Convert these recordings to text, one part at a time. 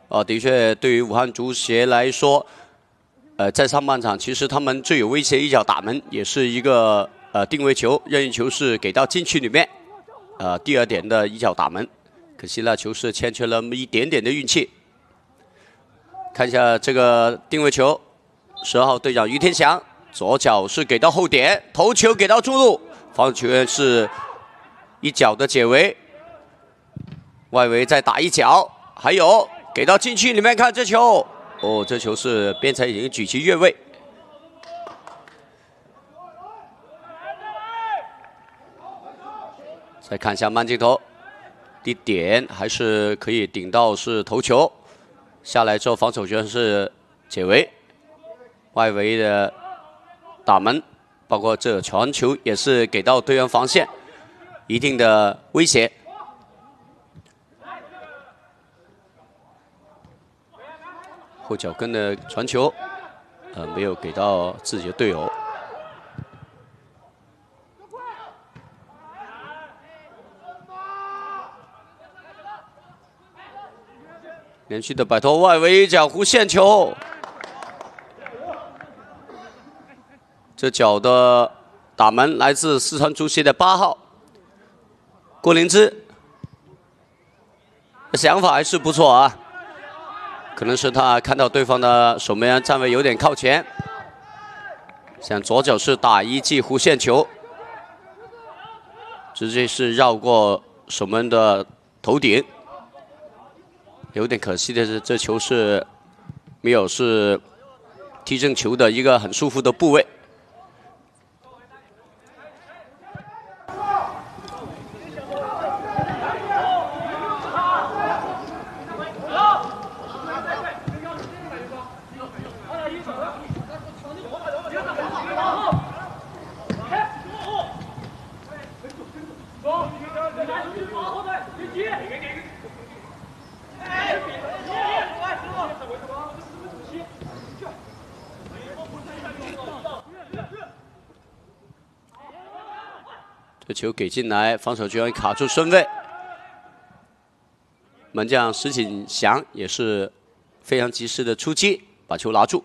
的确，对于武汉足协来说，在上半场其实他们最有威胁一脚打门，也是一个定位球，任意球是给到禁区里面，第2点的一脚打门，可惜那球是欠缺了那么一点点的运气。看一下这个定位球，12号队长于天祥左脚是给到后点，头球给到中路，防守球员是一脚的解围，外围再打一脚，还有给到禁区里面看这球。这球是边裁已经举旗越位。再看一下慢镜头，地点还是可以顶到是头球，下来之后防守球员是解围，外围的打门，包括这传球也是给到对方防线一定的威胁。后脚跟的传球，没有给到自己的队友。连续的摆脱外围一脚弧线球，这脚的打门来自四川足协的8号郭灵芝，想法还是不错啊。可能是他看到对方的守门员站位有点靠前，想左脚是打一记弧线球，直接是绕过守门的头顶。有点可惜的是，这球是没有是踢正球的一个很舒服的部位。这球给进来，防守球员卡住身位，门将石锦祥也是非常及时的出击，把球拿住。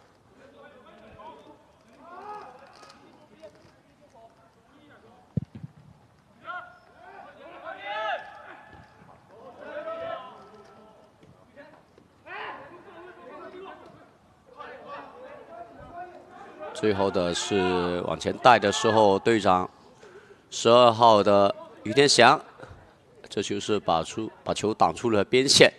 最后的是往前带的时候，队长12号的于天祥，这球是把球挡出了边线。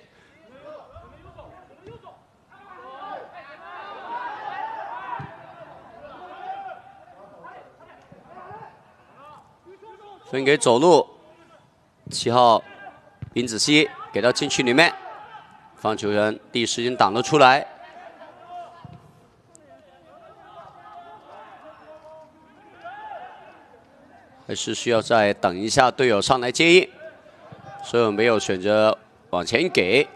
分给走路7号林子熙，给到禁区里面，防守球员第一时间挡了出来。还是需要再等一下队友上来接应，所以没有选择往前给。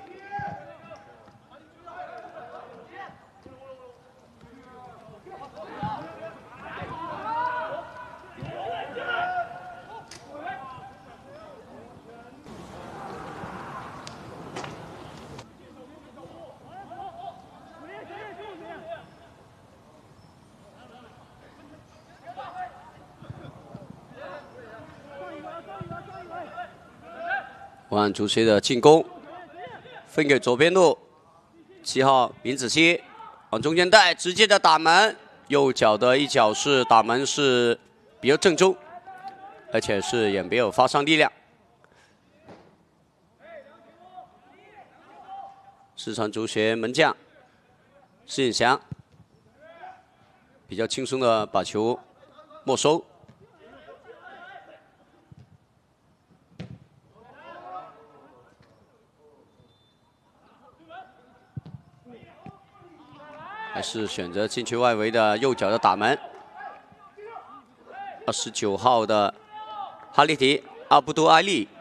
武汉足协的进攻，分给左边路7号林子熙，往中间带，直接的打门，右脚的一脚是打门是比较正宗，而且是也没有发伤力量。四川足协门将施锦祥比较轻松的把球没收。还是选择禁区外围的右脚的打门。29号的哈利提阿布都埃利